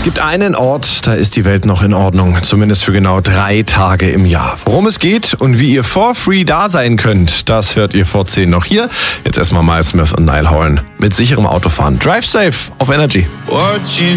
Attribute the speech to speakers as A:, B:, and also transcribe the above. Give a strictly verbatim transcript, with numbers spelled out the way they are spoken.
A: gibt einen Ort, da ist die Welt noch in Ordnung, zumindest für genau drei Tage im Jahr. Worum es geht und wie ihr for free da sein könnt, das hört ihr vor zehn noch hier. Jetzt erstmal Miles Smith und Niall Horan mit sicherem Autofahren. Drive safe auf Energy.
B: Watching